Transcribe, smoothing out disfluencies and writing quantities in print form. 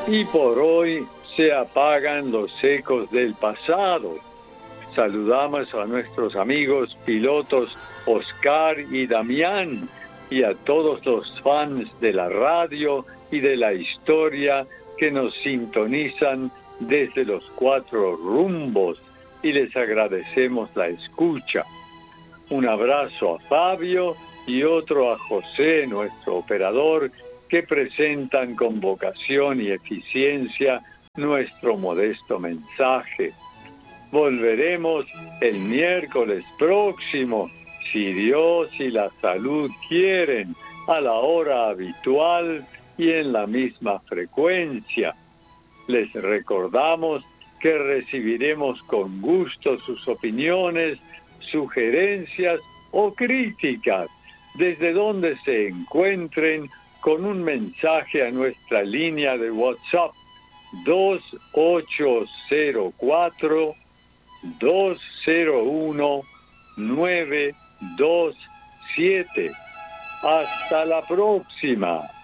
y por hoy se apagan los ecos del pasado. Saludamos a nuestros amigos pilotos Oscar y Damián y a todos los fans de la radio y de la historia que nos sintonizan desde los 4 rumbos y les agradecemos la escucha. Un abrazo a Fabio y otro a José, nuestro operador, que presentan con vocación y eficiencia nuestro modesto mensaje. Volveremos el miércoles próximo, si Dios y la salud quieren, a la hora habitual y en la misma frecuencia. Les recordamos que recibiremos con gusto sus opiniones, sugerencias o críticas, desde donde se encuentren, con un mensaje a nuestra línea de WhatsApp 2804-201-927. Hasta la próxima.